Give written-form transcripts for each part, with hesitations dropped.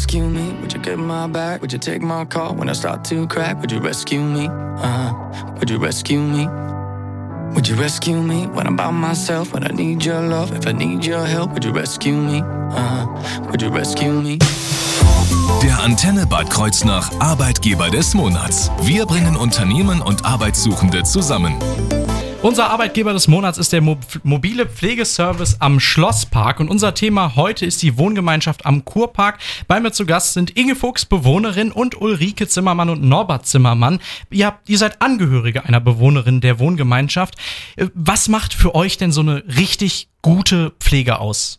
rescue me? Would you get my back? Would you take my call when I start to crack? Would you rescue me? Would you rescue me? Would you rescue me when I'm by myself? When I need your love, if I need your help, would you rescue me? Would you rescue me? Der Antenne Bad Kreuznach Arbeitgeber des Monats. Wir bringen Unternehmen und Arbeitssuchende zusammen. Unser Arbeitgeber des Monats ist der mobile Pflegeservice am Schlosspark und unser Thema heute ist die Wohngemeinschaft am Kurpark. Bei mir zu Gast sind Inge Fuchs, Bewohnerin, und Ulrike Zimmermann und Norbert Zimmermann. Ihr seid Angehörige einer Bewohnerin der Wohngemeinschaft. Was macht für euch denn so eine richtig gute Pflege aus?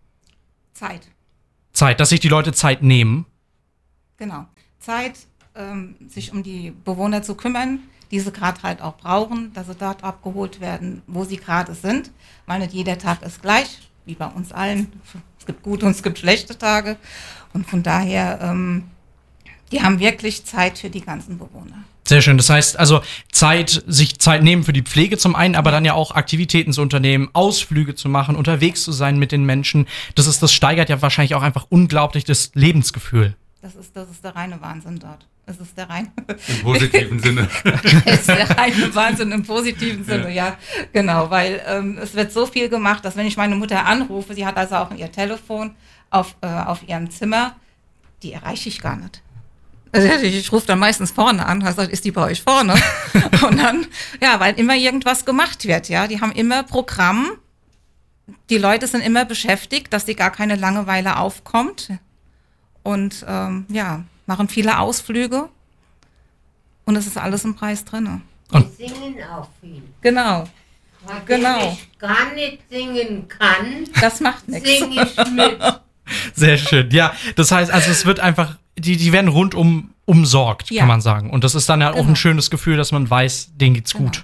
Zeit, dass sich die Leute Zeit nehmen. Genau, Zeit, sich um die Bewohner zu kümmern, die sie gerade halt auch brauchen, dass sie dort abgeholt werden, wo sie gerade sind. Weil nicht jeder Tag ist gleich, wie bei uns allen. Es gibt gute und es gibt schlechte Tage. Und von daher, die haben wirklich Zeit für die ganzen Bewohner. Sehr schön. Das heißt also sich Zeit nehmen für die Pflege zum einen, aber dann ja auch Aktivitäten zu unternehmen, Ausflüge zu machen, unterwegs zu sein mit den Menschen. Das steigert ja wahrscheinlich auch einfach unglaublich das Lebensgefühl. Das ist der reine Wahnsinn dort. Es ist der reine... Im positiven Sinne. Es ist der reine Wahnsinn im positiven Sinne, ja. Genau, weil es wird so viel gemacht, dass wenn ich meine Mutter anrufe, sie hat also auch ihr Telefon auf ihrem Zimmer, die erreiche ich gar nicht. Also ich rufe dann meistens vorne an, also ist die bei euch vorne? Und dann, ja, weil immer irgendwas gemacht wird, ja. Die haben immer Programm, die Leute sind immer beschäftigt, dass die gar keine Langeweile aufkommt. Und machen viele Ausflüge und es ist alles im Preis drin. Und singen auch viel. Genau. Wenn ich gar nicht singen kann, das macht nichts. Singe ich mit. Sehr schön. Ja, das heißt, also es wird einfach, die werden rundum umsorgt, kann man sagen. Und das ist dann ja auch ein schönes Gefühl, dass man weiß, denen geht's gut.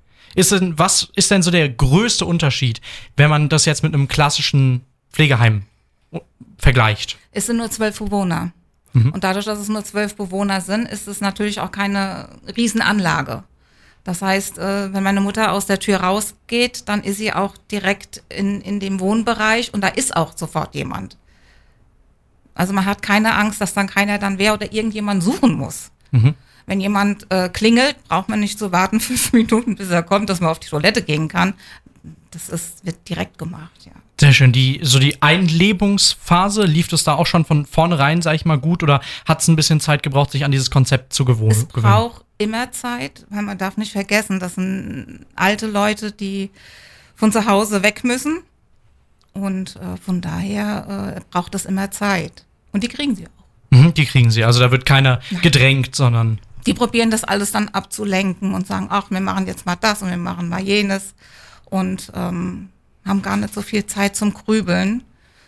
Was ist denn so der größte Unterschied, wenn man das jetzt mit einem klassischen Pflegeheim vergleicht? Es sind nur 12 Bewohner. Und dadurch, dass es nur 12 Bewohner sind, ist es natürlich auch keine Riesenanlage. Das heißt, wenn meine Mutter aus der Tür rausgeht, dann ist sie auch direkt in dem Wohnbereich und da ist auch sofort jemand. Also man hat keine Angst, dass dann keiner dann wer oder irgendjemand suchen muss. Wenn jemand klingelt, braucht man nicht zu warten 5 Minuten, bis er kommt, dass man auf die Toilette gehen kann. Wird direkt gemacht, ja. Sehr schön. Die Einlebungsphase, lief das da auch schon von vornherein, sag ich mal, gut, oder hat es ein bisschen Zeit gebraucht, sich an dieses Konzept zu gewöhnen? Es braucht immer Zeit, weil man darf nicht vergessen, das sind alte Leute, die von zu Hause weg müssen und von daher braucht es immer Zeit. Und die kriegen sie auch. Die kriegen sie, also da wird keiner gedrängt, sondern... Die probieren das alles dann abzulenken und sagen, ach, wir machen jetzt mal das und wir machen mal jenes und haben gar nicht so viel Zeit zum Grübeln.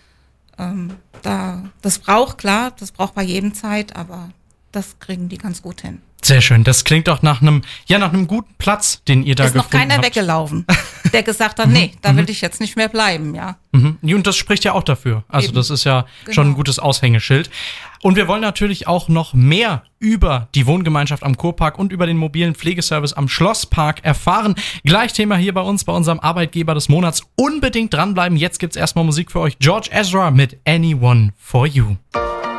Das braucht bei jedem Zeit, aber das kriegen die ganz gut hin. Sehr schön, das klingt doch nach einem guten Platz, den ihr da gefunden habt. Ist noch keiner weggelaufen, der gesagt hat, nee, da will ich jetzt nicht mehr bleiben, ja. Und das spricht ja auch dafür. Also eben. Das ist ja schon ein gutes Aushängeschild. Und wir wollen natürlich auch noch mehr über die Wohngemeinschaft am Kurpark und über den mobilen Pflegeservice am Schlosspark erfahren. Gleich Thema hier bei uns, bei unserem Arbeitgeber des Monats. Unbedingt dranbleiben. Jetzt gibt's erstmal Musik für euch. George Ezra mit Anyone for You.